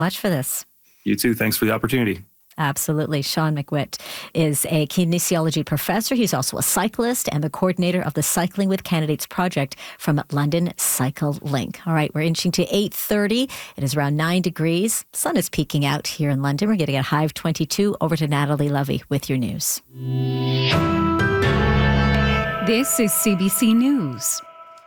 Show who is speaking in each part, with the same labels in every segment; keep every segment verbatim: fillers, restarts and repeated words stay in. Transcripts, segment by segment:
Speaker 1: Much for this.
Speaker 2: You too. Thanks for the opportunity.
Speaker 1: Absolutely. Sean McWitt is a kinesiology professor. He's also a cyclist and the coordinator of the Cycling with Candidates project from London Cycle Link. All right, we're inching to eight thirty. It is around nine degrees. Sun is peeking out here in London. We're getting a high of twenty-two. Over to Natalie Lovey with your news.
Speaker 3: This is C B C News.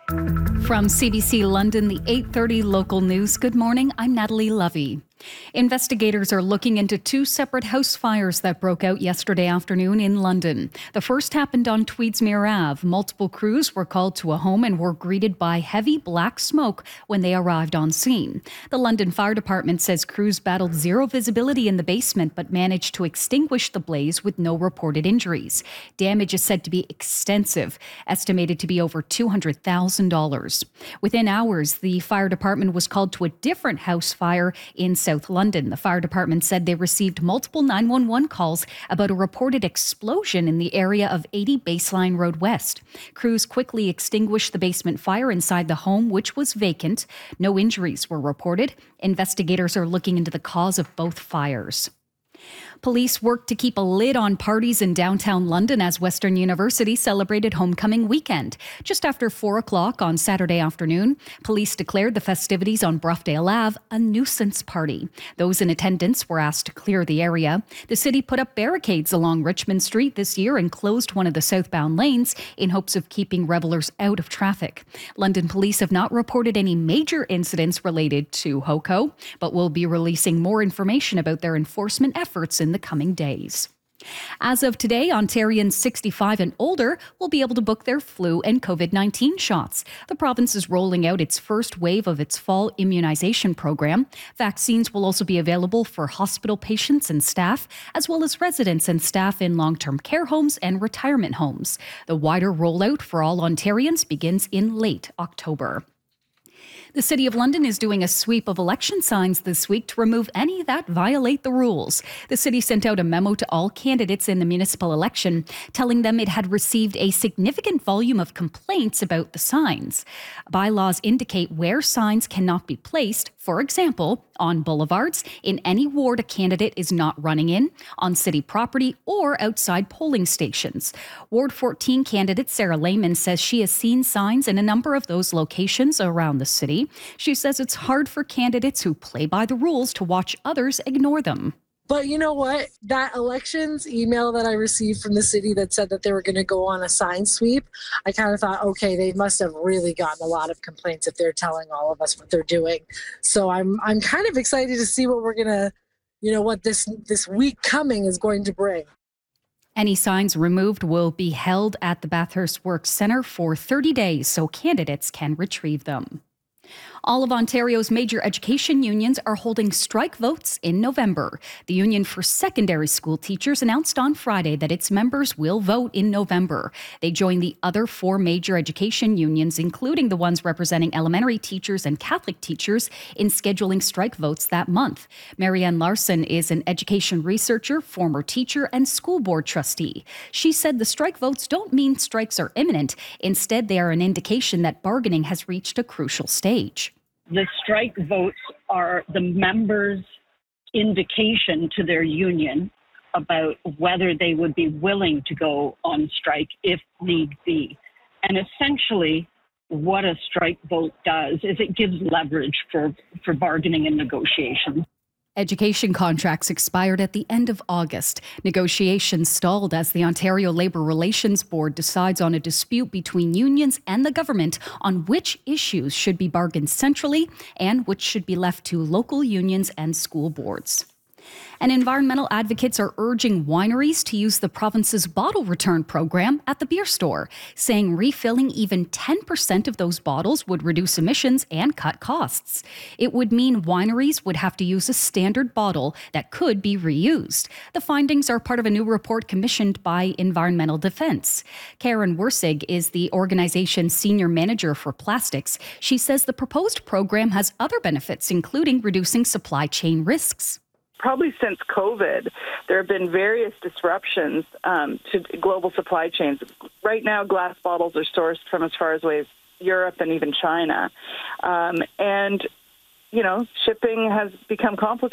Speaker 3: From C B C London, the eight thirty local news. Good morning, I'm Natalie Lovey. Investigators are looking into two separate house fires that broke out yesterday afternoon in London. The first happened on Tweedsmuir Avenue. Multiple crews were called to a home and were greeted by heavy black smoke when they arrived on scene. The London Fire Department says crews battled zero visibility in the basement but managed to extinguish the blaze with no reported injuries. Damage is said to be extensive, estimated to be over two hundred thousand dollars. Within hours, the fire department was called to a different house fire in South London. The fire department said they received multiple nine one one calls about a reported explosion in the area of eighty Baseline Road West. Crews quickly extinguished the basement fire inside the home, which was vacant. No injuries were reported. Investigators are looking into the cause of both fires. Police worked to keep a lid on parties in downtown London as Western University celebrated homecoming weekend. Just after four o'clock on Saturday afternoon, police declared the festivities on Broughdale Avenue a nuisance party. Those in attendance were asked to clear the area. The city put up barricades along Richmond Street this year and closed one of the southbound lanes in hopes of keeping revelers out of traffic. London police have not reported any major incidents related to HOCO, but will be releasing more information about their enforcement efforts in the coming days. As of today, Ontarians sixty-five and older will be able to book their flu and COVID nineteen shots. The province is rolling out its first wave of its fall immunization program. Vaccines will also be available for hospital patients and staff, as well as residents and staff in long-term care homes and retirement homes. The wider rollout for all Ontarians begins in late October. The City of London is doing a sweep of election signs this week to remove any that violate the rules. The city sent out a memo to all candidates in the municipal election, telling them it had received a significant volume of complaints about the signs. Bylaws indicate where signs cannot be placed, for example, on boulevards, in any ward a candidate is not running in, on city property, or outside polling stations. Ward fourteen candidate Sarah Lehman says she has seen signs in a number of those locations around the city. She says it's hard for candidates who play by the rules to watch others ignore them.
Speaker 4: But you know what? That elections email that I received from the city that said that they were going to go on a sign sweep, I kind of thought, okay, they must have really gotten a lot of complaints if they're telling all of us what they're doing. So I'm I'm kind of excited to see what we're going to, you know, what this this week coming is going to bring.
Speaker 3: Any signs removed will be held at the Bathurst Works Centre for thirty days so candidates can retrieve them. All of Ontario's major education unions are holding strike votes in November. The Union for Secondary School Teachers announced on Friday that its members will vote in November. They join the other four major education unions, including the ones representing elementary teachers and Catholic teachers, in scheduling strike votes that month. Marianne Larson is an education researcher, former teacher, and school board trustee. She said the strike votes don't mean strikes are imminent. Instead, they are an indication that bargaining has reached a crucial stage.
Speaker 5: The strike votes are the members' indication to their union about whether they would be willing to go on strike if need be. And essentially, what a strike vote does is it gives leverage for, for bargaining and negotiation.
Speaker 3: Education contracts expired at the end of August. Negotiations stalled as the Ontario Labour Relations Board decides on a dispute between unions and the government on which issues should be bargained centrally and which should be left to local unions and school boards. And environmental advocates are urging wineries to use the province's bottle return program at the beer store, saying refilling even ten percent of those bottles would reduce emissions and cut costs. It would mean wineries would have to use a standard bottle that could be reused. The findings are part of a new report commissioned by Environmental Defence. Karen Wersig is the organization's senior manager for plastics. She says the proposed program has other benefits, including reducing supply chain risks.
Speaker 6: Probably since COVID, there have been various disruptions um, to global supply chains. Right now, glass bottles are sourced from as far as away as Europe and even China. Um, and you know, shipping has become complicated.